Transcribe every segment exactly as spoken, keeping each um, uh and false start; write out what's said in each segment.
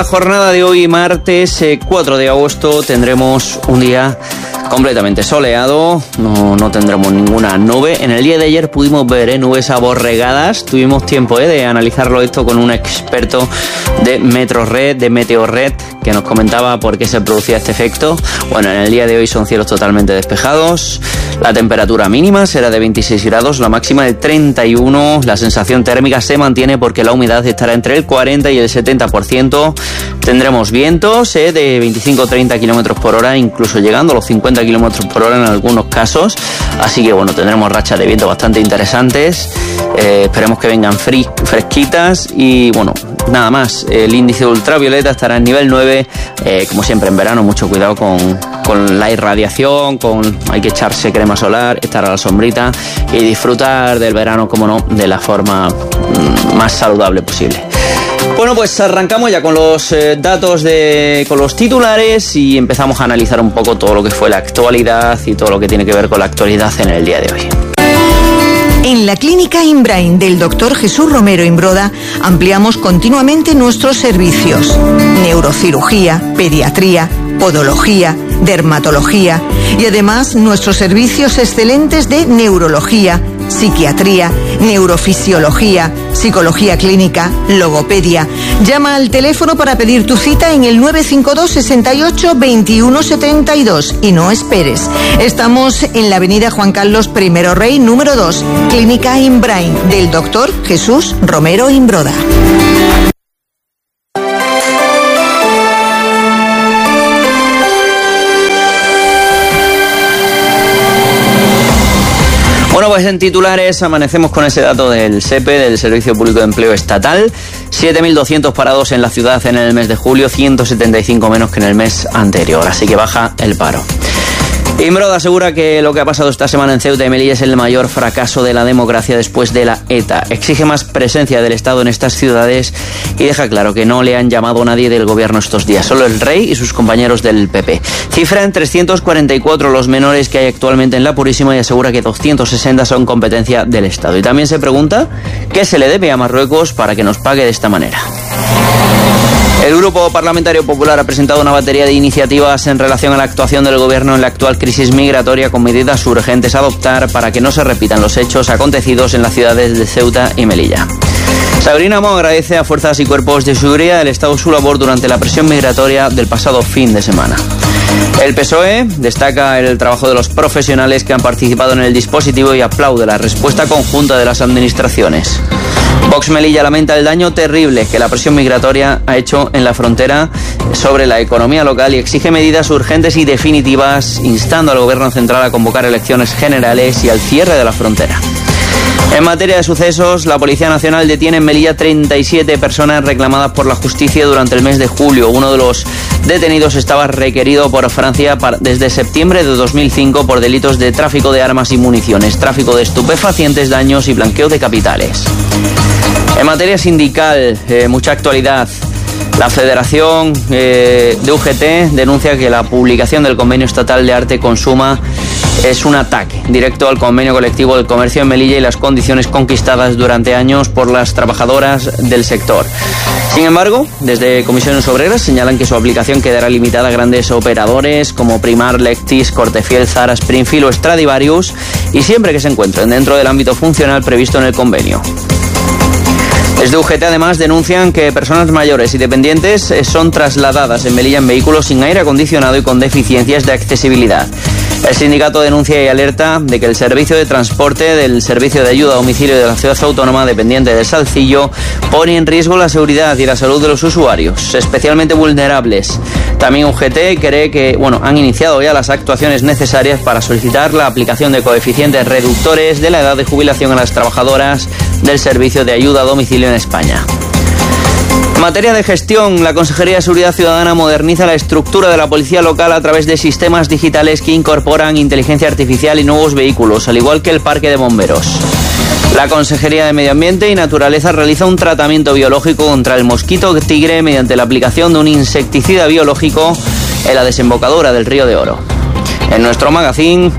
La jornada de hoy, martes cuatro de agosto, tendremos un día completamente soleado, no, no tendremos ninguna nube. En el día de ayer pudimos ver eh, nubes aborregadas, tuvimos tiempo eh, de analizarlo esto con un experto de Metrored, de Meteorred, que nos comentaba por qué se producía este efecto. Bueno, en el día de hoy son cielos totalmente despejados, la temperatura mínima será de veintiséis grados, la máxima de treinta y uno, la sensación térmica se mantiene porque la humedad estará entre el cuarenta y el setenta por ciento. Tendremos vientos eh, de veinticinco a treinta kilómetros por hora, incluso llegando a los cincuenta kilómetros por hora en algunos casos, así que bueno, tendremos rachas de viento bastante interesantes, eh, esperemos que vengan fri- fresquitas y bueno, nada más. El índice de ultravioleta estará en nivel nueve, eh, como siempre en verano, mucho cuidado con, con la irradiación, con, hay que echarse crema solar, estar a la sombrita y disfrutar del verano, como no, de la forma mm, más saludable posible. Bueno, pues arrancamos ya con los eh, datos, de, con los titulares y empezamos a analizar un poco todo lo que fue la actualidad y todo lo que tiene que ver con la actualidad en el día de hoy. En la Clínica Inbrain del doctor Jesús Romero Imbroda ampliamos continuamente nuestros servicios: neurocirugía, pediatría, podología, dermatología y además nuestros servicios excelentes de neurología, psiquiatría, neurofisiología, psicología clínica, logopedia. Llama al teléfono para pedir tu cita en el nueve cinco dos, sesenta y ocho, veintiuno setenta y dos y no esperes. Estamos en la avenida Juan Carlos I Rey, número dos, Clínica Inbrain del doctor Jesús Romero Imbroda. Bueno, pues en titulares amanecemos con ese dato del S E P E, del Servicio Público de Empleo Estatal. siete mil doscientos parados en la ciudad en el mes de julio, ciento setenta y cinco menos que en el mes anterior, así que baja el paro. Imbroda asegura que lo que ha pasado esta semana en Ceuta y Melilla es el mayor fracaso de la democracia después de la ETA. Exige más presencia del Estado en estas ciudades y deja claro que no le han llamado a nadie del gobierno estos días, solo el rey y sus compañeros del P P. Cifra en trescientos cuarenta y cuatro los menores que hay actualmente en la Purísima y asegura que doscientos sesenta son competencia del Estado. Y también se pregunta qué se le debe a Marruecos para que nos pague de esta manera. El Grupo Parlamentario Popular ha presentado una batería de iniciativas en relación a la actuación del Gobierno en la actual crisis migratoria, con medidas urgentes a adoptar para que no se repitan los hechos acontecidos en las ciudades de Ceuta y Melilla. Sabrina Mo agradece a fuerzas y cuerpos de seguridad del Estado su labor durante la presión migratoria del pasado fin de semana. El P S O E destaca el trabajo de los profesionales que han participado en el dispositivo y aplaude la respuesta conjunta de las administraciones. Vox Melilla lamenta el daño terrible que la presión migratoria ha hecho en la frontera sobre la economía local y exige medidas urgentes y definitivas, instando al Gobierno central a convocar elecciones generales y al cierre de la frontera. En materia de sucesos, la Policía Nacional detiene en Melilla treinta y siete personas reclamadas por la justicia durante el mes de julio. Uno de los detenidos estaba requerido por Francia para, desde septiembre de dos mil cinco por delitos de tráfico de armas y municiones, tráfico de estupefacientes, daños y blanqueo de capitales. En materia sindical, eh, mucha actualidad. La Federación eh, de U G T denuncia que la publicación del Convenio Estatal de Arte Consuma es un ataque directo al convenio colectivo del comercio en Melilla y las condiciones conquistadas durante años por las trabajadoras del sector. Sin embargo, desde Comisiones Obreras señalan que su aplicación quedará limitada a grandes operadores como Primar, Lectis, Cortefiel, Zara, Springfield o Stradivarius y siempre que se encuentren dentro del ámbito funcional previsto en el convenio. Desde U G T además denuncian que personas mayores y dependientes son trasladadas en Melilla en vehículos sin aire acondicionado y con deficiencias de accesibilidad. El sindicato denuncia y alerta de que el servicio de transporte del Servicio de Ayuda a Domicilio de la Ciudad Autónoma dependiente de Salcillo pone en riesgo la seguridad y la salud de los usuarios, especialmente vulnerables. También U G T cree que, bueno, han iniciado ya las actuaciones necesarias para solicitar la aplicación de coeficientes reductores de la edad de jubilación a las trabajadoras del Servicio de Ayuda a Domicilio en España. En materia de gestión, la Consejería de Seguridad Ciudadana moderniza la estructura de la policía local a través de sistemas digitales que incorporan inteligencia artificial y nuevos vehículos, al igual que el parque de bomberos. La Consejería de Medio Ambiente y Naturaleza realiza un tratamiento biológico contra el mosquito tigre mediante la aplicación de un insecticida biológico en la desembocadura del Río de Oro. En nuestro magazine,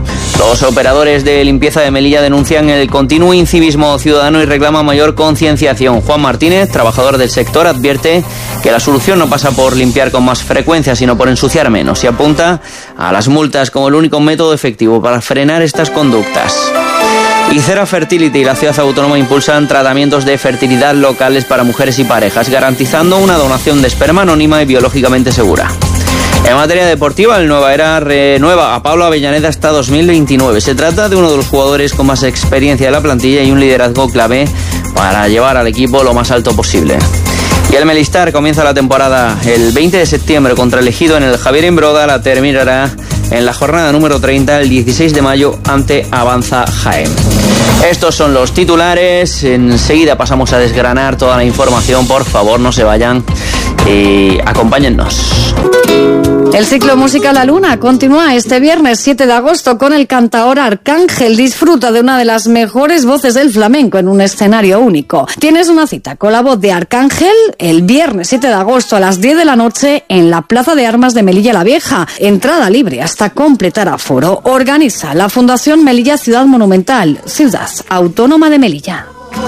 Los operadores de limpieza de Melilla denuncian el continuo incivismo ciudadano y reclaman mayor concienciación. Juan Martínez, trabajador del sector, advierte que la solución no pasa por limpiar con más frecuencia, sino por ensuciar menos, y apunta a las multas como el único método efectivo para frenar estas conductas. Icera Fertility y la Ciudad Autónoma impulsan tratamientos de fertilidad locales para mujeres y parejas, garantizando una donación de esperma anónima y biológicamente segura. En materia deportiva, el Nueva Era renueva a Pablo Avellaneda hasta dos mil veintinueve. Se trata de uno de los jugadores con más experiencia de la plantilla y un liderazgo clave para llevar al equipo lo más alto posible. Y el Melistar comienza la temporada el veinte de septiembre contra el Ejido en el Javier Imbroda. La terminará en la jornada número treinta el dieciséis de mayo ante Avanza Jaén. Estos son los titulares. Enseguida pasamos a desgranar toda la información. Por favor, no se vayan y acompáñennos. El ciclo Música La Luna continúa este viernes siete de agosto con el cantaor Arcángel. Disfruta de una de las mejores voces del flamenco en un escenario único. Tienes una cita con la voz de Arcángel el viernes siete de agosto a las diez de la noche en la Plaza de Armas de Melilla la Vieja. Entrada libre hasta completar aforo. Organiza la Fundación Melilla Ciudad Monumental, Ciudad Autónoma de Melilla.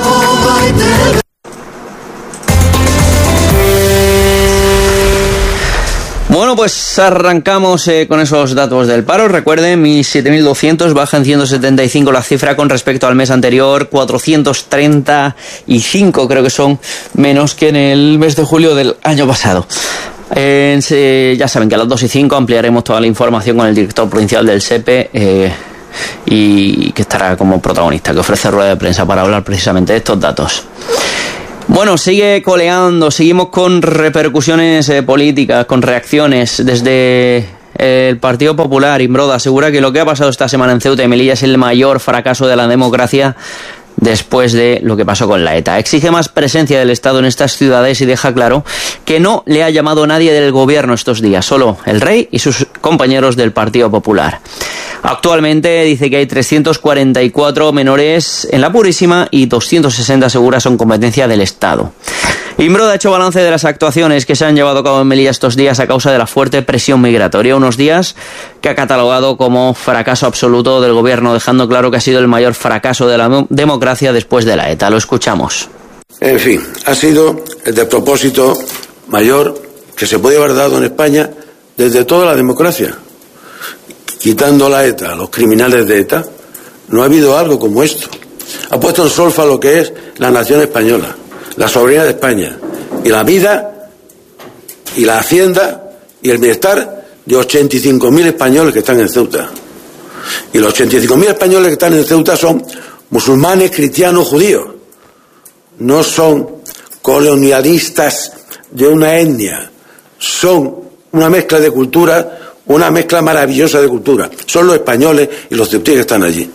Bueno, pues arrancamos eh, con esos datos del paro. Recuerden, siete mil doscientos, baja en ciento setenta y cinco la cifra con respecto al mes anterior, cuatrocientos treinta y cinco creo que son menos que en el mes de julio del año pasado. Eh, se, ya saben que a las dos y cinco ampliaremos toda la información con el director provincial del S E P E, eh, y que estará como protagonista, que ofrece rueda de prensa para hablar precisamente de estos datos. Bueno, sigue coleando, seguimos con repercusiones eh, políticas, con reacciones desde el Partido Popular. Imbroda asegura que lo que ha pasado esta semana en Ceuta y Melilla es el mayor fracaso de la democracia después de lo que pasó con la ETA. Exige más presencia del Estado en estas ciudades y deja claro que no le ha llamado nadie del gobierno estos días, solo el rey y sus compañeros del Partido Popular. Actualmente dice que hay trescientos cuarenta y cuatro menores en la Purísima y doscientos sesenta seguras son competencia del Estado. Imbroda ha hecho balance de las actuaciones que se han llevado a cabo en Melilla estos días a causa de la fuerte presión migratoria. Unos días que ha catalogado como fracaso absoluto del gobierno, dejando claro que ha sido el mayor fracaso de la democracia después de la ETA. Lo escuchamos. En fin, ha sido el despropósito mayor que se podía haber dado en España desde toda la democracia. Quitando la ETA, a los criminales de ETA, no ha habido algo como esto. Ha puesto en solfa lo que es la nación española, la soberanía de España, y la vida, y la hacienda, y el bienestar de ochenta y cinco mil españoles que están en Ceuta. Y los ochenta y cinco mil españoles que están en Ceuta son musulmanes, cristianos, judíos. No son colonialistas de una etnia. Son una mezcla de culturas, una mezcla maravillosa de cultura. Son los españoles y los ceutíes que están allí.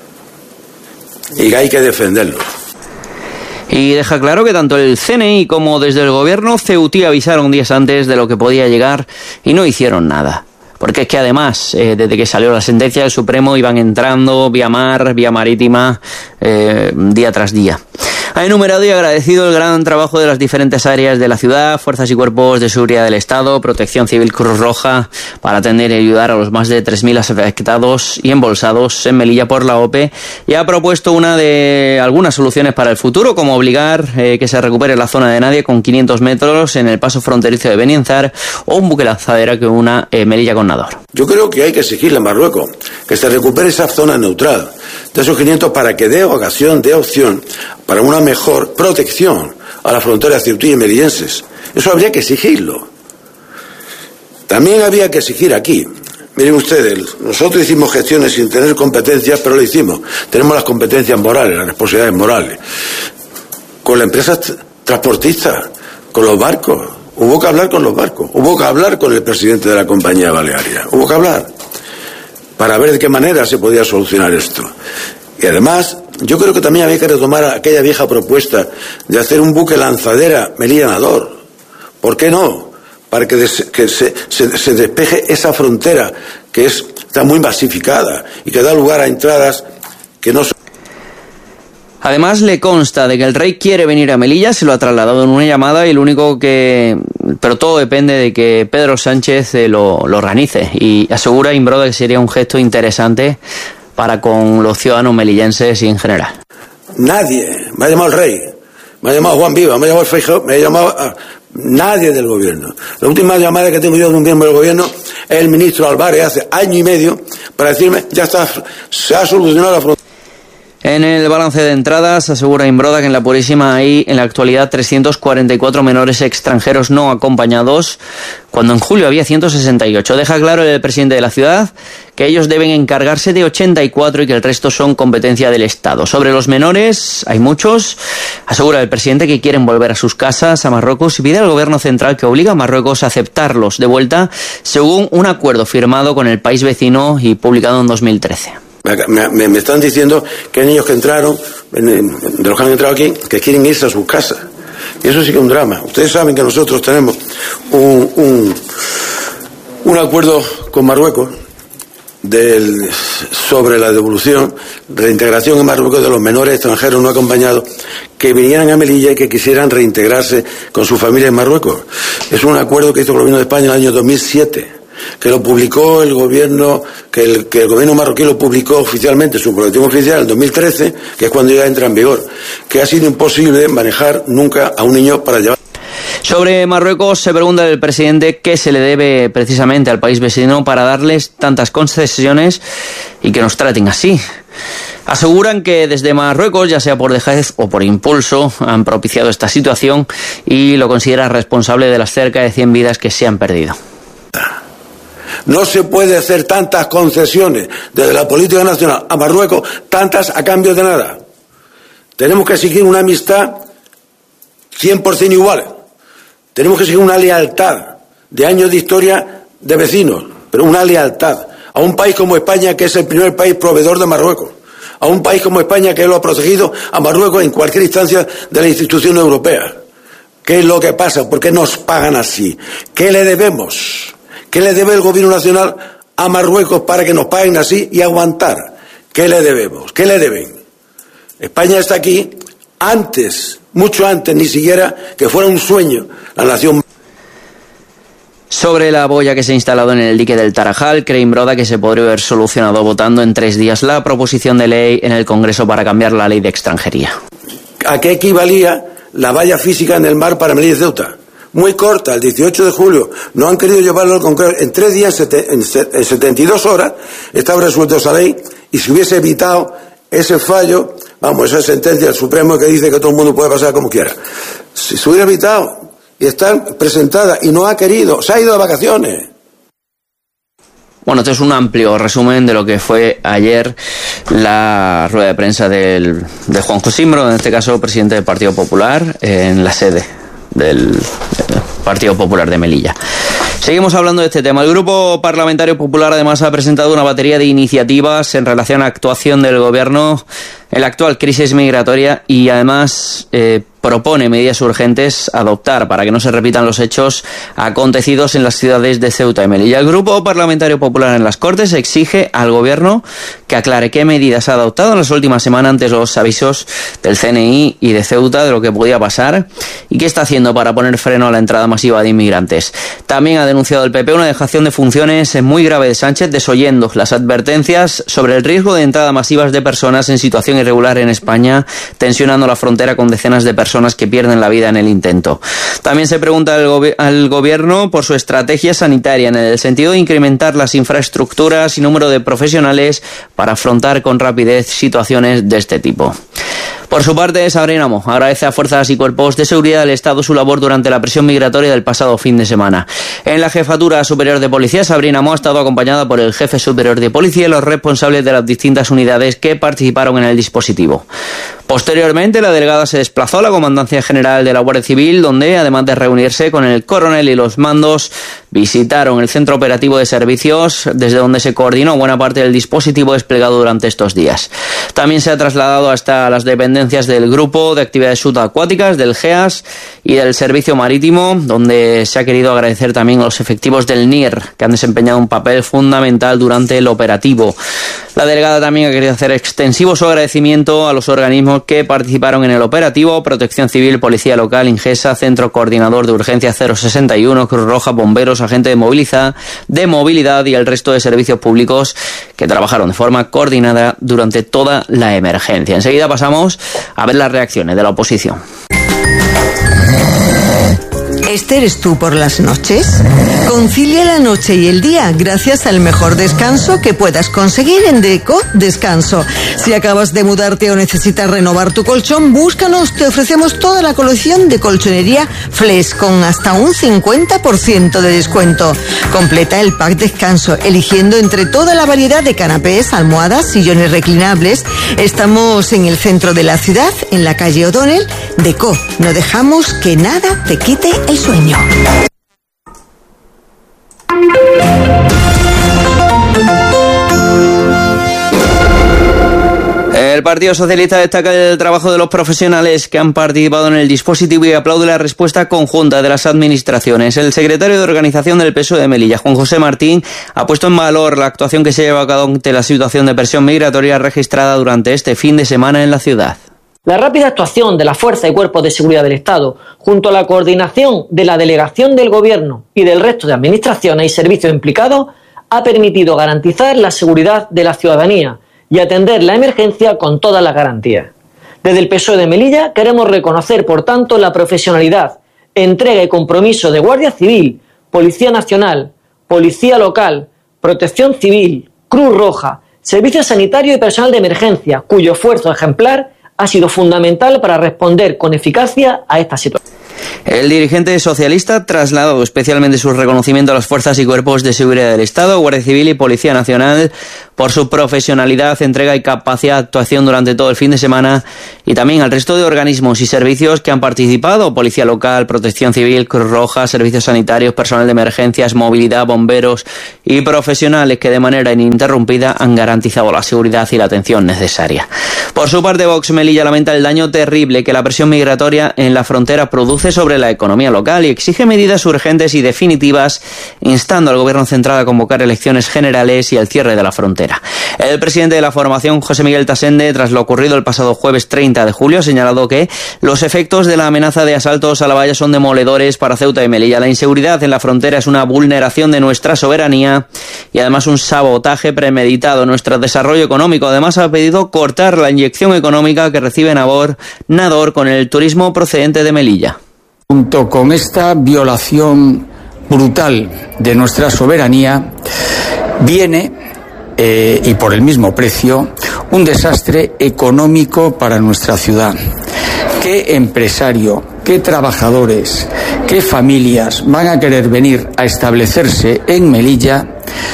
Y hay que defenderlos. Y deja claro que tanto el C N I como desde el gobierno ceutí avisaron días antes de lo que podía llegar y no hicieron nada. Porque es que además, eh, desde que salió la sentencia del Supremo, iban entrando vía mar, vía marítima, eh, día tras día. Ha enumerado y agradecido el gran trabajo de las diferentes áreas de la ciudad, fuerzas y cuerpos de seguridad del Estado, Protección Civil, Cruz Roja, para atender y ayudar a los más de tres mil afectados y embolsados en Melilla por la O P, y ha propuesto una de algunas soluciones para el futuro, como obligar eh, que se recupere la zona de nadie con quinientos metros en el paso fronterizo de Benienzar, o un buque lanzadera que una eh, Melilla con Nador. Yo creo que hay que exigirle a Marruecos que se recupere esa zona neutral de esos quinientos para que dé ocasión, dé opción para una mejor protección a las fronteras ceutí y melillenses. Eso habría que exigirlo. También había que exigir aquí. Miren ustedes, nosotros hicimos gestiones sin tener competencias, pero lo hicimos. Tenemos las competencias morales, las responsabilidades morales. Con la empresa transportista, con los barcos. Hubo que hablar con los barcos. Hubo que hablar con el presidente de la compañía balearia. Hubo que hablar para ver de qué manera se podía solucionar esto. Y además, yo creo que también había que retomar aquella vieja propuesta de hacer un buque lanzadera Melilla-Nador. ¿Por qué no? Para que, des, que se, se, se despeje esa frontera que es, está muy masificada y que da lugar a entradas que no son. Además, le consta de que el rey quiere venir a Melilla, se lo ha trasladado en una llamada, y lo único que... Pero todo depende de que Pedro Sánchez lo, lo organice, y asegura Imbroda que sería un gesto interesante para con los ciudadanos melillenses y en general. Nadie, me ha llamado el rey, me ha llamado Juan Viva, me ha llamado el Feijóo, me ha llamado a nadie del gobierno. La última llamada que tengo yo de un miembro del gobierno es el ministro Álvarez hace año y medio para decirme, ya está, se ha solucionado la frontera. En el balance de entradas asegura Imbroda que en la Purísima hay en la actualidad trescientos cuarenta y cuatro menores extranjeros no acompañados, cuando en julio había ciento sesenta y ocho. Deja claro el presidente de la ciudad que ellos deben encargarse de ochenta y cuatro y que el resto son competencia del Estado. Sobre los menores, hay muchos. Asegura el presidente que quieren volver a sus casas, a Marruecos, y pide al gobierno central que obliga a Marruecos a aceptarlos de vuelta según un acuerdo firmado con el país vecino y publicado en dos mil trece. Me, me, me están diciendo que hay niños que entraron, de los que han entrado aquí, que quieren irse a sus casas. Y eso sí que es un drama. Ustedes saben que nosotros tenemos un, un, un acuerdo con Marruecos del, sobre la devolución, reintegración en Marruecos de los menores extranjeros no acompañados que vinieran a Melilla y que quisieran reintegrarse con su familia en Marruecos. Es un acuerdo que hizo el gobierno de España en el año dos mil siete. Que lo publicó el gobierno, que el, que el gobierno marroquí lo publicó oficialmente, su protección oficial, en dos mil trece, que es cuando ya entra en vigor, que ha sido imposible manejar nunca a un niño para llevar. Sobre Marruecos se pregunta el presidente qué se le debe precisamente al país vecino para darles tantas concesiones y que nos traten así. Aseguran que desde Marruecos, ya sea por dejadez o por impulso, han propiciado esta situación y lo considera responsable de las cerca de cien vidas que se han perdido. No se puede hacer tantas concesiones desde la política nacional a Marruecos, tantas a cambio de nada. Tenemos que seguir una amistad cien por ciento igual. Tenemos que seguir una lealtad de años de historia de vecinos, pero una lealtad a un país como España, que es el primer país proveedor de Marruecos, a un país como España que lo ha protegido a Marruecos en cualquier instancia de la institución europea. ¿Qué es lo que pasa? ¿Por qué nos pagan así? ¿Qué le debemos? ¿Qué le debe el gobierno nacional a Marruecos para que nos paguen así y aguantar? ¿Qué le debemos? ¿Qué le deben? España está aquí antes, mucho antes, ni siquiera que fuera un sueño, la nación. Sobre la boya que se ha instalado en el dique del Tarajal, cree Imbroda que se podría haber solucionado votando en tres días la proposición de ley en el Congreso para cambiar la ley de extranjería. ¿A qué equivalía la valla física en el mar para Melilla y Ceuta? Muy corta, el dieciocho de julio, no han querido llevarlo al Congreso. En tres días, en setenta y dos horas, estaba resuelto esa ley, y si hubiese evitado ese fallo, vamos, esa sentencia del Supremo que dice que todo el mundo puede pasar como quiera. Si se hubiera evitado, y está presentada, y no ha querido, se ha ido de vacaciones. Bueno, este es un amplio resumen de lo que fue ayer la rueda de prensa del, de Juan José Imbroda, en este caso presidente del Partido Popular, en la sede del Partido Popular de Melilla. Seguimos hablando de este tema. El Grupo Parlamentario Popular además ha presentado una batería de iniciativas en relación a la actuación del Gobierno en la actual crisis migratoria y además eh, propone medidas urgentes a adoptar para que no se repitan los hechos acontecidos en las ciudades de Ceuta y Melilla. El Grupo Parlamentario Popular en las Cortes exige al Gobierno que aclare qué medidas ha adoptado en las últimas semanas ante los avisos del C N I y de Ceuta de lo que podía pasar y qué está haciendo para poner freno a la entrada masiva de inmigrantes. También ha denunciado el P P una dejación de funciones muy grave de Sánchez, desoyendo las advertencias sobre el riesgo de entrada masivas de personas en situación irregular en España, tensionando la frontera con decenas de personas que pierden la vida en el intento. También se pregunta al, gobi- al Gobierno por su estrategia sanitaria en el sentido de incrementar las infraestructuras y número de profesionales para afrontar con rapidez situaciones de este tipo. Por su parte, Sabrina Mo agradece a fuerzas y cuerpos de seguridad del Estado su labor durante la presión migratoria del pasado fin de semana. En la Jefatura Superior de Policía, Sabrina Mo ha estado acompañada por el Jefe Superior de Policía y los responsables de las distintas unidades que participaron en el dispositivo. Posteriormente, la delegada se desplazó a la Comandancia General de la Guardia Civil, donde, además de reunirse con el coronel y los mandos, visitaron el Centro Operativo de Servicios, desde donde se coordinó buena parte del dispositivo desplegado durante estos días. También se ha trasladado hasta las dependencias del Grupo de Actividades Subacuáticas, del G E A S y del Servicio Marítimo, donde se ha querido agradecer también a los efectivos del N I R, que han desempeñado un papel fundamental durante el operativo. La delegada también ha querido hacer extensivo su agradecimiento a los organismos organismos que participaron en el operativo: Protección Civil, Policía Local, Ingesa, Centro Coordinador de Urgencia cero sesenta y uno, Cruz Roja, Bomberos, Agente de Movilidad, de Movilidad y el resto de servicios públicos que trabajaron de forma coordinada durante toda la emergencia. Enseguida pasamos a ver las reacciones de la oposición. ¿Este eres tú por las noches? Concilia la noche y el día gracias al mejor descanso que puedas conseguir en Deco Descanso. Si acabas de mudarte o necesitas renovar tu colchón, búscanos, te ofrecemos toda la colección de colchonería Flex con hasta un cincuenta por ciento de descuento. Completa el pack Descanso eligiendo entre toda la variedad de canapés, almohadas, sillones reclinables. Estamos en el centro de la ciudad, en la calle O'Donnell. Deco, no dejamos que nada te quite el sueño. El Partido Socialista destaca el trabajo de los profesionales que han participado en el dispositivo y aplaude la respuesta conjunta de las administraciones. El secretario de Organización del P S O E de Melilla, Juan José Martín, ha puesto en valor la actuación que se lleva a cabo ante la situación de presión migratoria registrada durante este fin de semana en la ciudad. La rápida actuación de la Fuerza y Cuerpos de Seguridad del Estado, junto a la coordinación de la delegación del Gobierno y del resto de administraciones y servicios implicados, ha permitido garantizar la seguridad de la ciudadanía y atender la emergencia con todas las garantías. Desde el P S O E de Melilla queremos reconocer, por tanto, la profesionalidad, entrega y compromiso de Guardia Civil, Policía Nacional, Policía Local, Protección Civil, Cruz Roja, Servicios Sanitarios y personal de emergencia, cuyo esfuerzo ejemplar ha sido fundamental para responder con eficacia a esta situación. El dirigente socialista ha trasladado especialmente su reconocimiento a las fuerzas y cuerpos de seguridad del Estado, Guardia Civil y Policía Nacional, por su profesionalidad, entrega y capacidad de actuación durante todo el fin de semana, y también al resto de organismos y servicios que han participado: Policía Local, Protección Civil, Cruz Roja, Servicios Sanitarios, personal de emergencias, movilidad, bomberos y profesionales que de manera ininterrumpida han garantizado la seguridad y la atención necesaria. Por su parte, Vox Melilla lamenta el daño terrible que la presión migratoria en la frontera produce sobre la economía local y exige medidas urgentes y definitivas, instando al Gobierno central a convocar elecciones generales y el cierre de la frontera. El presidente de la formación, José Miguel Tasende, tras lo ocurrido el pasado jueves treinta de julio, ha señalado que los efectos de la amenaza de asaltos a la valla son demoledores para Ceuta y Melilla. La inseguridad en la frontera es una vulneración de nuestra soberanía y además un sabotaje premeditado a nuestro desarrollo económico. Además, ha pedido cortar la inyección económica que recibe Nabor, Nador con el turismo procedente de Melilla. Junto con esta violación brutal de nuestra soberanía, viene, eh, y por el mismo precio, un desastre económico para nuestra ciudad. ¿Qué empresario, qué trabajadores, qué familias van a querer venir a establecerse en Melilla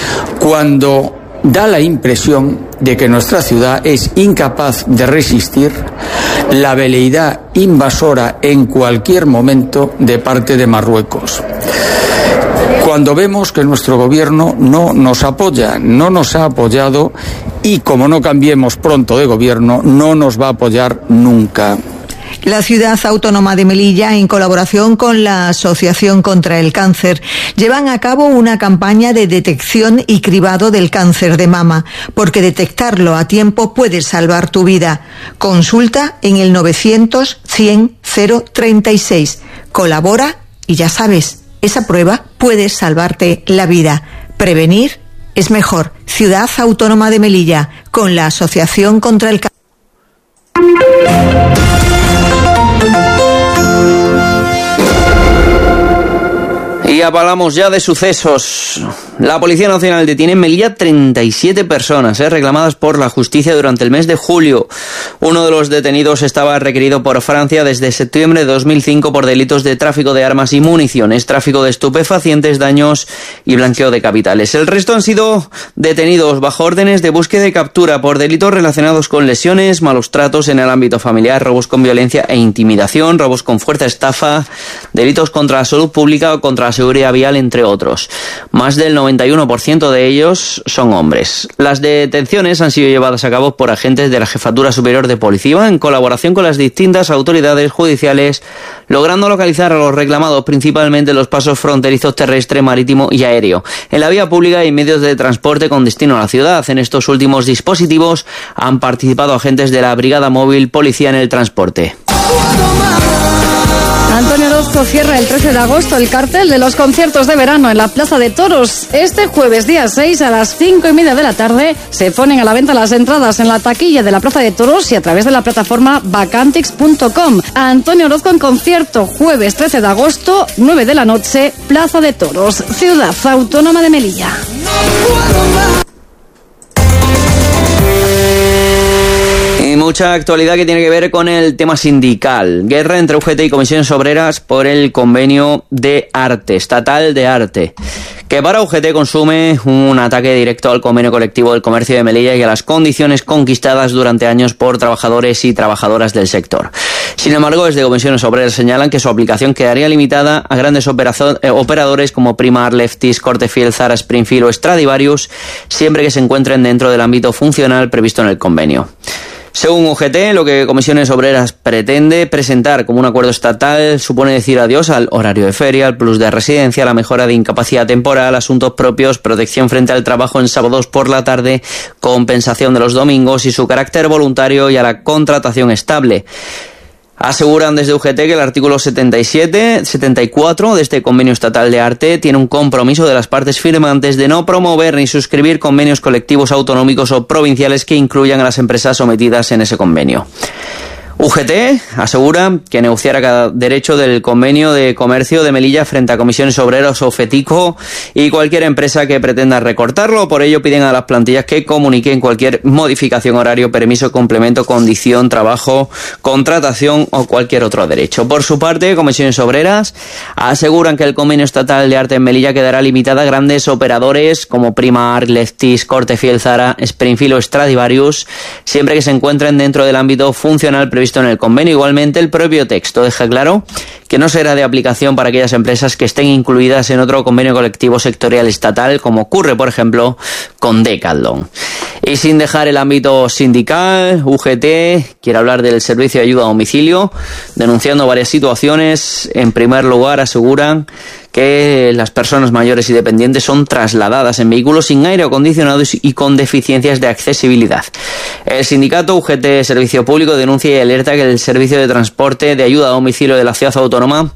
cuando da la impresión de que nuestra ciudad es incapaz de resistir la veleidad invasora en cualquier momento de parte de Marruecos? Cuando vemos que nuestro gobierno no nos apoya, no nos ha apoyado y, como no cambiemos pronto de gobierno, no nos va a apoyar nunca. La Ciudad Autónoma de Melilla, en colaboración con la Asociación contra el Cáncer, llevan a cabo una campaña de detección y cribado del cáncer de mama, porque detectarlo a tiempo puede salvar tu vida. Consulta en el novecientos cien cero treinta y seis. Colabora y ya sabes, esa prueba puede salvarte la vida. Prevenir es mejor. Ciudad Autónoma de Melilla, con la Asociación contra el Cáncer. Y hablamos ya de sucesos. La Policía Nacional detiene en Melilla treinta y siete personas eh, reclamadas por la justicia durante el mes de julio. Uno de los detenidos estaba requerido por Francia desde septiembre de dos mil cinco por delitos de tráfico de armas y municiones, tráfico de estupefacientes, daños y blanqueo de capitales. El resto han sido detenidos bajo órdenes de búsqueda y captura por delitos relacionados con lesiones, malos tratos en el ámbito familiar, robos con violencia e intimidación, robos con fuerza, estafa, delitos contra la salud pública o contra la seguridad seguridad vial, entre otros. Más del noventa y uno por ciento de ellos son hombres. Las detenciones han sido llevadas a cabo por agentes de la Jefatura Superior de Policía en colaboración con las distintas autoridades judiciales, logrando localizar a los reclamados principalmente en los pasos fronterizos terrestre, marítimo y aéreo, en la vía pública y medios de transporte con destino a la ciudad. En estos últimos dispositivos han participado agentes de la Brigada Móvil Policía en el Transporte. Antonio Orozco cierra el trece de agosto el cartel de los conciertos de verano en la Plaza de Toros. Este jueves día seis a las cinco y media de la tarde se ponen a la venta las entradas en la taquilla de la Plaza de Toros y a través de la plataforma vacantix punto com. Antonio Orozco en concierto, jueves trece de agosto, nueve de la noche, Plaza de Toros, Ciudad Autónoma de Melilla. Y mucha actualidad que tiene que ver con el tema sindical. Guerra entre U G T y Comisiones Obreras por el convenio de arte, estatal de arte, que para U G T consume un ataque directo al convenio colectivo del comercio de Melilla y a las condiciones conquistadas durante años por trabajadores y trabajadoras del sector. Sin embargo, desde Comisiones Obreras señalan que su aplicación quedaría limitada a grandes operadores como Primark, Lefties, Cortefiel, Zara, Springfield o Stradivarius, siempre que se encuentren dentro del ámbito funcional previsto en el convenio. Según U G T, lo que Comisiones Obreras pretende presentar como un acuerdo estatal supone decir adiós al horario de feria, al plus de residencia, la mejora de incapacidad temporal, asuntos propios, protección frente al trabajo en sábados por la tarde, compensación de los domingos y su carácter voluntario y a la contratación estable. Aseguran desde U G T que el artículo setenta y siete, setenta y cuatro de este convenio estatal de arte tiene un compromiso de las partes firmantes de no promover ni suscribir convenios colectivos autonómicos o provinciales que incluyan a las empresas sometidas en ese convenio. U G T asegura que negociará cada derecho del convenio de comercio de Melilla frente a Comisiones Obreras o FETICO y cualquier empresa que pretenda recortarlo. Por ello piden a las plantillas que comuniquen cualquier modificación, horario, permiso, complemento, condición, trabajo, contratación o cualquier otro derecho. Por su parte, Comisiones Obreras aseguran que el convenio estatal de arte en Melilla quedará limitada a grandes operadores como Primark, Lefties, Cortefiel, Zara, Springfield o Stradivarius, siempre que se encuentren dentro del ámbito funcional previsto en el convenio. Igualmente, el propio texto deja claro que no será de aplicación para aquellas empresas que estén incluidas en otro convenio colectivo sectorial estatal, como ocurre, por ejemplo, con Decathlon. Y sin dejar el ámbito sindical, U G T quiere hablar del servicio de ayuda a domicilio, denunciando varias situaciones. En primer lugar, aseguran que las personas mayores y dependientes son trasladadas en vehículos sin aire acondicionado y con deficiencias de accesibilidad. El sindicato U G T Servicio Público denuncia y alerta que el servicio de transporte de ayuda a domicilio de la ciudad autónoma,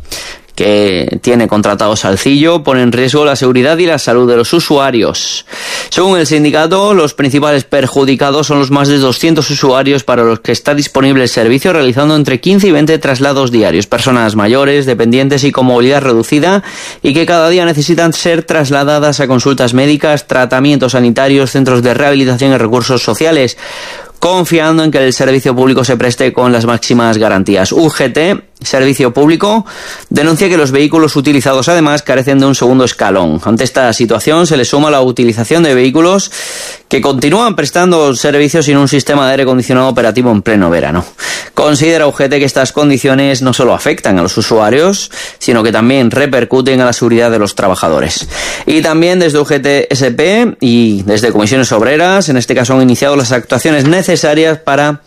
que tiene contratado Salcillo, pone en riesgo la seguridad y la salud de los usuarios. Según el sindicato, los principales perjudicados son los más de doscientos usuarios para los que está disponible el servicio, realizando entre quince y veinte traslados diarios. Personas mayores, dependientes y con movilidad reducida y que cada día necesitan ser trasladadas a consultas médicas, tratamientos sanitarios, centros de rehabilitación y recursos sociales, confiando en que el servicio público se preste con las máximas garantías. U G T, Servicio Público, denuncia que los vehículos utilizados además carecen de un segundo escalón. Ante esta situación se le suma la utilización de vehículos que continúan prestando servicios sin un sistema de aire acondicionado operativo en pleno verano. Considera U G T que estas condiciones no solo afectan a los usuarios, sino que también repercuten a la seguridad de los trabajadores. Y también desde U G T S P y desde Comisiones Obreras, en este caso, han iniciado las actuaciones necesarias para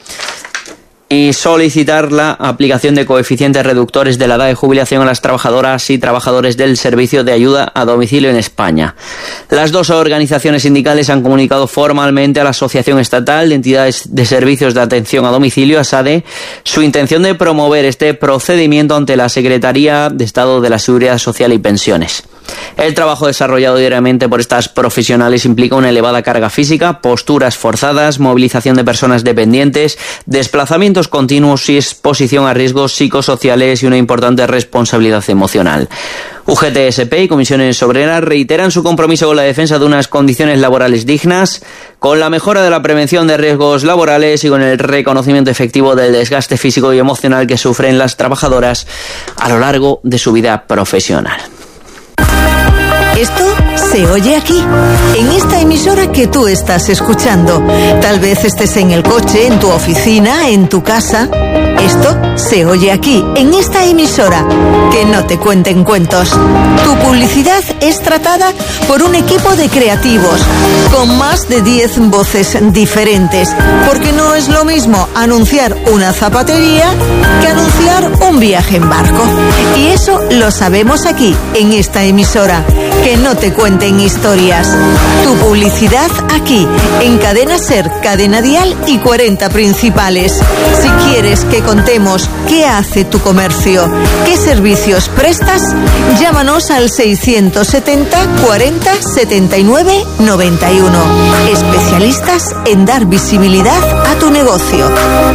y solicitar la aplicación de coeficientes reductores de la edad de jubilación a las trabajadoras y trabajadores del servicio de ayuda a domicilio en España. Las dos organizaciones sindicales han comunicado formalmente a la Asociación Estatal de Entidades de Servicios de Atención a Domicilio, ASADE, su intención de promover este procedimiento ante la Secretaría de Estado de la Seguridad Social y Pensiones. El trabajo desarrollado diariamente por estas profesionales implica una elevada carga física, posturas forzadas, movilización de personas dependientes, desplazamientos continuos y exposición a riesgos psicosociales y una importante responsabilidad emocional. U G T S P y Comisiones Obreras reiteran su compromiso con la defensa de unas condiciones laborales dignas, con la mejora de la prevención de riesgos laborales y con el reconocimiento efectivo del desgaste físico y emocional que sufren las trabajadoras a lo largo de su vida profesional. Esto se se oye aquí, en esta emisora que tú estás escuchando. Tal vez estés en el coche, en tu oficina, en tu casa. Esto se oye aquí, en esta emisora. Que no te cuenten cuentos. Tu publicidad es tratada por un equipo de creativos con más de diez voces diferentes, porque no es lo mismo anunciar una zapatería que anunciar un viaje en barco. Y eso lo sabemos aquí, en esta emisora. Que no te cuenten historias. Tu publicidad aquí, en Cadena Ser, Cadena Dial y cuarenta Principales. Si quieres que contemos qué hace tu comercio, qué servicios prestas, llámanos al seiscientos setenta cuarenta setenta y nueve noventa y uno. Especialistas en dar visibilidad a tu negocio.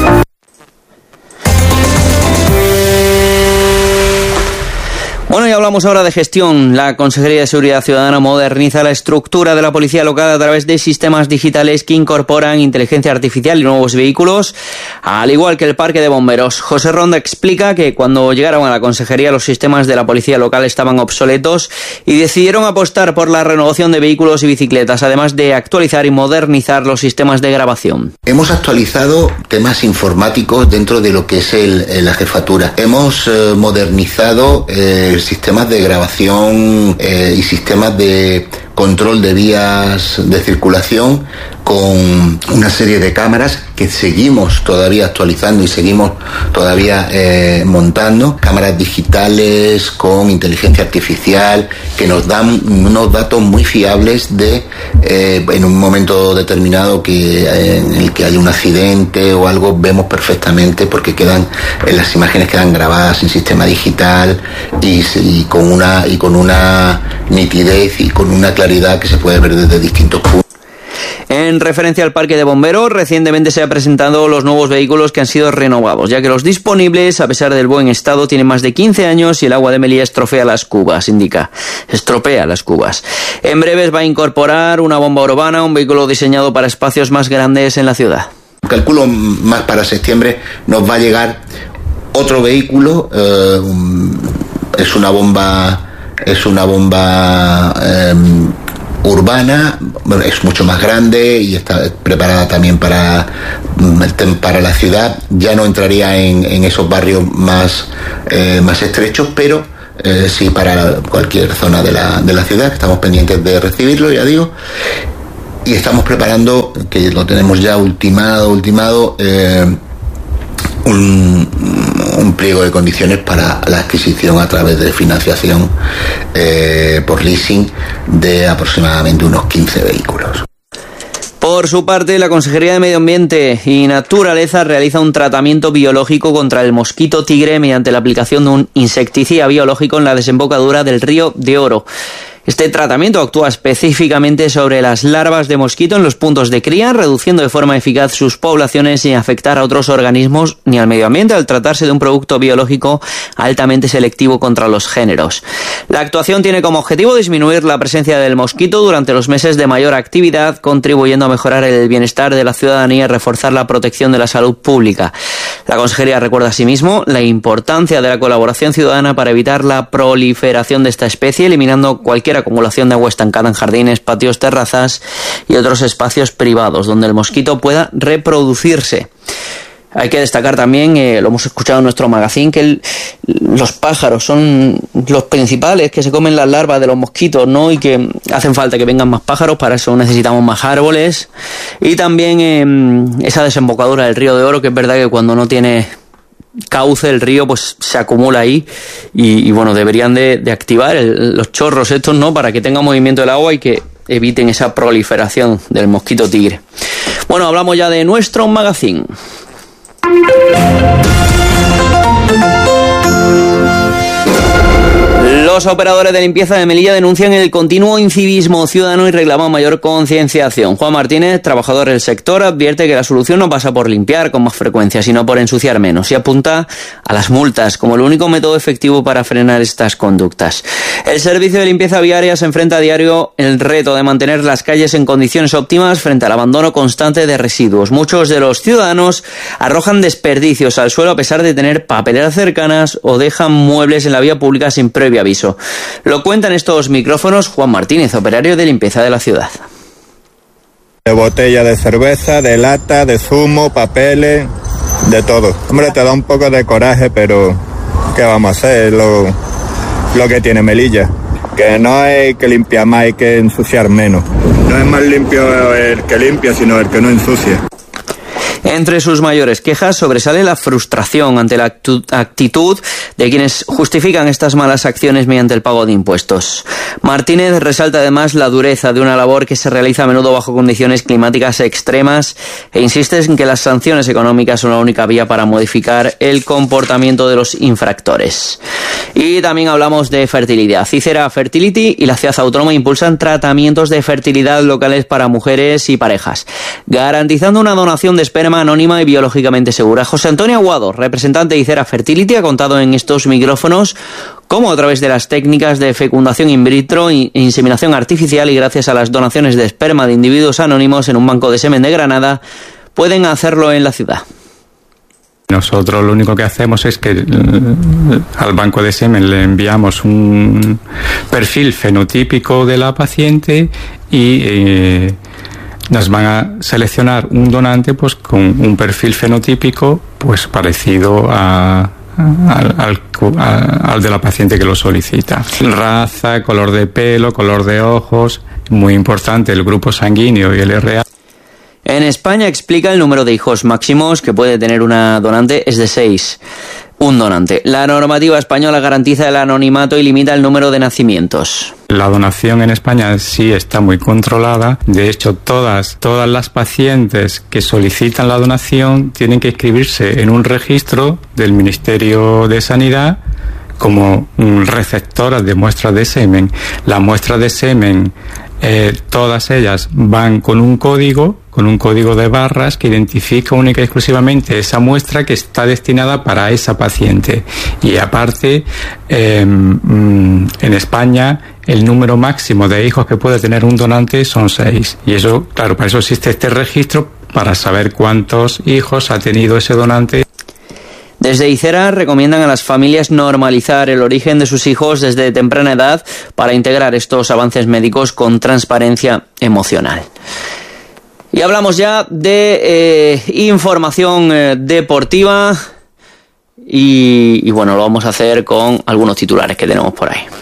Bueno, y hablamos ahora de gestión. La Consejería de Seguridad Ciudadana moderniza la estructura de la policía local a través de sistemas digitales que incorporan inteligencia artificial y nuevos vehículos, al igual que el parque de bomberos. José Ronda explica que cuando llegaron a la consejería los sistemas de la policía local estaban obsoletos y decidieron apostar por la renovación de vehículos y bicicletas, además de actualizar y modernizar los sistemas de grabación. Hemos actualizado temas informáticos dentro de lo que es el, la jefatura. Hemos eh, modernizado eh, sistemas de grabación eh, y sistemas de control de vías de circulación con una serie de cámaras que seguimos todavía actualizando y seguimos todavía eh, montando, cámaras digitales con inteligencia artificial que nos dan unos datos muy fiables de eh, en un momento determinado que eh, en el que hay un accidente o algo, vemos perfectamente porque quedan eh, las imágenes quedan grabadas en sistema digital y, y con una y con una nitidez y con una claridad que se puede ver desde distintos puntos. En referencia al parque de bomberos, recientemente se han presentado los nuevos vehículos que han sido renovados, ya que los disponibles, a pesar del buen estado, tienen más de quince años y el agua de Melilla estropea las cubas, indica. Estropea las cubas. En breves va a incorporar una bomba urbana, un vehículo diseñado para espacios más grandes en la ciudad. Calculo más para septiembre nos va a llegar otro vehículo, eh, es una bomba, es una bomba eh, urbana, es mucho más grande y está preparada también para, para la ciudad. Ya no entraría en, en esos barrios más, eh, más estrechos, pero eh, sí para cualquier zona de la, de la ciudad. Estamos pendientes de recibirlo, ya digo. Y estamos preparando, que lo tenemos ya ultimado, ultimado, eh, un, un pliego de condiciones para la adquisición a través de financiación eh, por leasing de aproximadamente unos quince vehículos. Por su parte, la Consejería de Medio Ambiente y Naturaleza realiza un tratamiento biológico contra el mosquito tigre mediante la aplicación de un insecticida biológico en la desembocadura del río de Oro. Este tratamiento actúa específicamente sobre las larvas de mosquito en los puntos de cría, reduciendo de forma eficaz sus poblaciones sin afectar a otros organismos ni al medio ambiente, al tratarse de un producto biológico altamente selectivo contra los géneros. La actuación tiene como objetivo disminuir la presencia del mosquito durante los meses de mayor actividad, contribuyendo a mejorar el bienestar de la ciudadanía y reforzar la protección de la salud pública. La Consejería recuerda asimismo la importancia de la colaboración ciudadana para evitar la proliferación de esta especie, eliminando cualquier acumulación de agua estancada en jardines, patios, terrazas y otros espacios privados donde el mosquito pueda reproducirse. Hay que destacar también, eh, lo hemos escuchado en nuestro magazine, que el, los pájaros son los principales que se comen las larvas de los mosquitos, ¿no? Y que hacen falta que vengan más pájaros, para eso necesitamos más árboles. Y también eh, esa desembocadura del río de Oro, que es verdad que cuando no tiene cauce el río pues se acumula ahí y, y bueno, deberían de, de activar el, los chorros estos, ¿no? Para que tenga movimiento el agua y que eviten esa proliferación del mosquito tigre. Bueno, hablamos ya de nuestro magazine. Los operadores de limpieza de Melilla denuncian el continuo incivismo ciudadano y reclaman mayor concienciación. Juan Martínez, trabajador del sector, advierte que la solución no pasa por limpiar con más frecuencia, sino por ensuciar menos, y apunta a las multas como el único método efectivo para frenar estas conductas. El servicio de limpieza viaria se enfrenta a diario el reto de mantener las calles en condiciones óptimas frente al abandono constante de residuos. Muchos de los ciudadanos arrojan desperdicios al suelo a pesar de tener papeleras cercanas o dejan muebles en la vía pública sin previo aviso. piso. Lo cuenta en estos micrófonos Juan Martínez, operario de limpieza de la ciudad. De botella de cerveza, de lata, de zumo, papeles, de todo. Hombre, te da un poco de coraje, pero ¿qué vamos a hacer? Lo, lo que tiene Melilla. Que no hay que limpiar más, hay que ensuciar menos. No es más limpio el que limpia, sino el que no ensucia. Entre sus mayores quejas sobresale la frustración ante la actitud de quienes justifican estas malas acciones mediante el pago de impuestos. Martínez resalta además la dureza de una labor que se realiza a menudo bajo condiciones climáticas extremas e insiste en que las sanciones económicas son la única vía para modificar el comportamiento de los infractores. Y también hablamos de fertilidad. Cicera Fertility y la Ciudad Autónoma impulsan tratamientos de fertilidad locales para mujeres y parejas, garantizando una donación de esperma anónima y biológicamente segura. José Antonio Aguado, representante de Cicera Fertility, ha contado en estos micrófonos cómo a través de las técnicas de fecundación in vitro e inseminación artificial y gracias a las donaciones de esperma de individuos anónimos en un banco de semen de Granada pueden hacerlo en la ciudad. Nosotros lo único que hacemos es que eh, al banco de semen le enviamos un perfil fenotípico de la paciente y eh, nos van a seleccionar un donante pues con un perfil fenotípico pues parecido a Al, al, al de la paciente que lo solicita. Raza, color de pelo, color de ojos, muy importante el grupo sanguíneo y el R A. En España, explica, el número de hijos máximos que puede tener una donante es de seis. Un donante. La normativa española garantiza el anonimato y limita el número de nacimientos. La donación en España sí está muy controlada. De hecho, todas, todas las pacientes que solicitan la donación tienen que inscribirse en un registro del Ministerio de Sanidad como receptoras de muestras de semen. Las muestras de semen, eh, todas ellas van con un código, con un código de barras que identifica única y exclusivamente esa muestra que está destinada para esa paciente. Y aparte, eh, en España, el número máximo de hijos que puede tener un donante son seis. Y eso, claro, para eso existe este registro, para saber cuántos hijos ha tenido ese donante. Desde Icera recomiendan a las familias normalizar el origen de sus hijos desde temprana edad para integrar estos avances médicos con transparencia emocional. Y hablamos ya de eh, información eh, deportiva y, y bueno, lo vamos a hacer con algunos titulares que tenemos por ahí.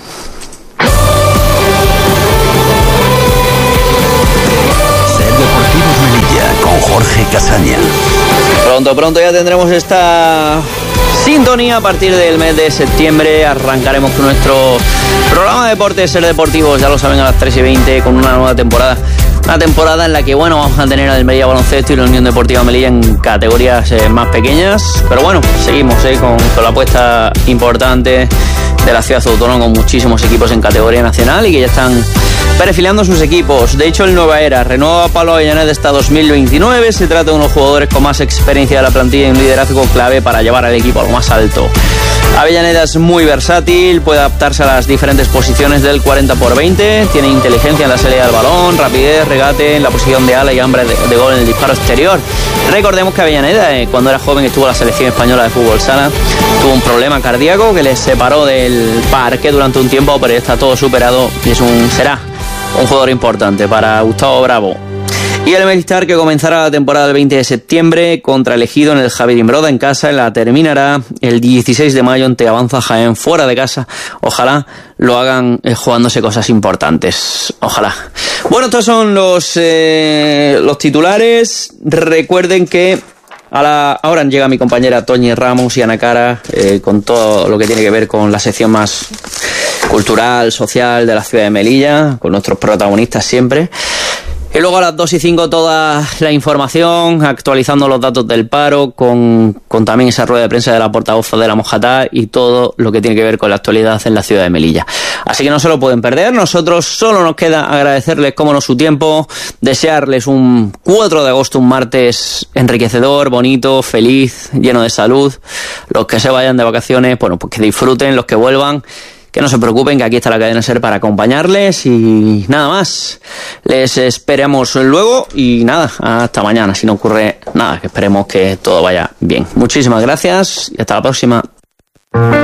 Ser Deportivos Melilla con Jorge Casaña. Pronto, pronto ya tendremos esta sintonía. A partir del mes de septiembre arrancaremos con nuestro programa de deportes Ser Deportivos, ya lo saben, a las tres y veinte con una nueva temporada. Una temporada en la que, bueno, vamos a tener al Melilla Baloncesto y la Unión Deportiva Melilla en categorías eh, más pequeñas. Pero bueno, seguimos eh, con, con la apuesta importante de la Ciudad Autónoma, con muchísimos equipos en categoría nacional y que ya están perfilando sus equipos. De hecho, el Nueva Era renueva a Pablo Avellaneda hasta dos mil veintinueve. Se trata de unos jugadores con más experiencia de la plantilla y un liderazgo clave para llevar al equipo a lo más alto. Avellaneda es muy versátil, puede adaptarse a las diferentes posiciones del cuarenta por veinte, tiene inteligencia en la salida del balón, rapidez, regate en la posición de ala y hambre de, de gol en el disparo exterior. Recordemos que Avellaneda, eh, cuando era joven, estuvo en la selección española de fútbol sala, tuvo un problema cardíaco que le separó del parque durante un tiempo, pero ya está todo superado y es un será un jugador importante para Gustavo Bravo. Y el Movistar, que comenzará la temporada el veinte de septiembre contra el Ejido en el Javier Imbroda en casa, la terminará el dieciséis de mayo ante Avanza Jaén fuera de casa. Ojalá lo hagan eh, jugándose cosas importantes. Ojalá. Bueno, estos son los, eh, los titulares. Recuerden que a la, ahora llega mi compañera Toñi Ramos y Ana Cara eh, con todo lo que tiene que ver con la sección más cultural, social de la ciudad de Melilla, con nuestros protagonistas siempre. Y luego a las dos y cinco toda la información, actualizando los datos del paro, con, con también esa rueda de prensa de la portavoz de la Mojatá y todo lo que tiene que ver con la actualidad en la ciudad de Melilla. Así que no se lo pueden perder. Nosotros solo nos queda agradecerles, como no, su tiempo, desearles un cuatro de agosto, un martes enriquecedor, bonito, feliz, lleno de salud. Los que se vayan de vacaciones, bueno, pues que disfruten, los que vuelvan, que no se preocupen, que aquí está la cadena SER para acompañarles y nada más. Les esperamos luego y nada, hasta mañana, si no ocurre nada, que esperemos que todo vaya bien. Muchísimas gracias y hasta la próxima.